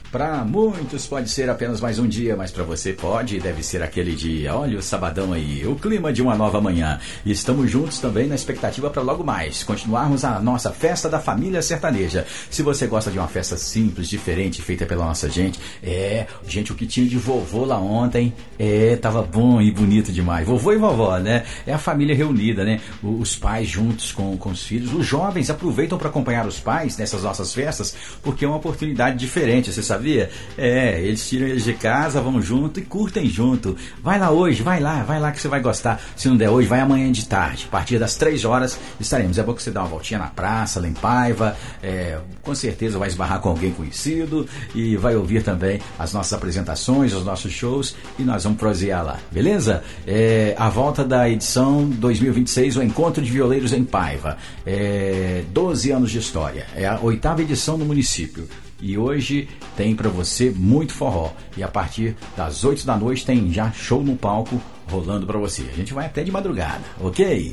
Para muitos pode ser apenas mais um dia, mas para você pode e deve ser aquele dia. Olha o sabadão aí, o clima de uma nova manhã. E estamos juntos também na expectativa para logo mais continuarmos a nossa festa da família sertaneja. Se você gosta de uma festa simples, diferente, feita pela nossa gente, gente, o que tinha de vovô lá ontem, tava bom e bonito demais. Vovô e vovó, né? É a família reunida, né? Os pais juntos com os filhos. Os jovens aproveitam para acompanhar os pais nessas nossas festas, porque é uma oportunidade diferente, você sabia? Eles tiram eles de casa, vão junto e curtem junto. Vai lá hoje, vai lá que você vai gostar. Se não der hoje, vai amanhã de tarde. A partir das 3 horas estaremos. É bom que você dá uma voltinha na praça, lá em Paiva. Com certeza vai esbarrar com alguém conhecido e vai ouvir também as nossas apresentações, os nossos shows, e nós vamos prosear lá, beleza? A volta da edição 2026, o Encontro de Violeiros em Paiva. 12 anos de história. É a 8ª edição no município. E hoje tem para você muito forró. E a partir das 8 da noite tem já show no palco rolando para você. A gente vai até de madrugada, ok?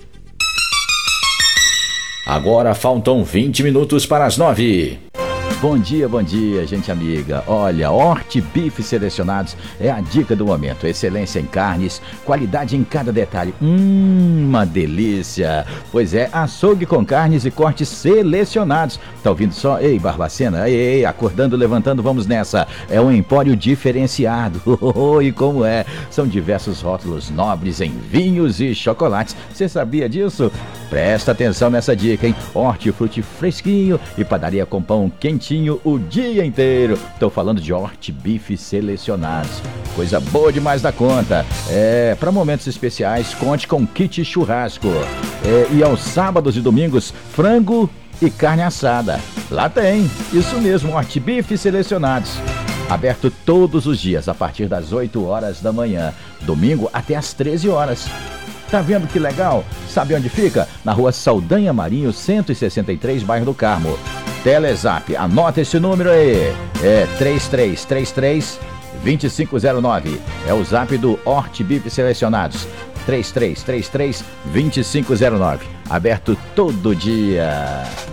Agora faltam 20 minutos para as 9. Bom dia, gente amiga. Olha, Hortibifes Selecionados é a dica do momento. Excelência em carnes, qualidade em cada detalhe. Uma delícia. Pois é, açougue com carnes e cortes selecionados. Tá ouvindo só? Ei, Barbacena, ei, acordando, levantando, vamos nessa. É um empório diferenciado. E como é? São diversos rótulos nobres em vinhos e chocolates. Você sabia disso? Presta atenção nessa dica, hein? Hortifruti fresquinho e padaria com pão quentinho o dia inteiro. Tô falando de Hortibifes Selecionados. Coisa boa demais da conta. Para momentos especiais, conte com kit churrasco. E aos sábados e domingos, frango e carne assada. Lá tem. Isso mesmo, Hortibifes Selecionados. Aberto todos os dias a partir das 8 horas da manhã. Domingo até às 13 horas. Tá vendo que legal? Sabe onde fica? Na rua Saldanha Marinho, 163, bairro do Carmo. Telezap, anota esse número aí. 3333-2509. É o zap do Hortibifes Selecionados. 3333-2509. Aberto todo dia.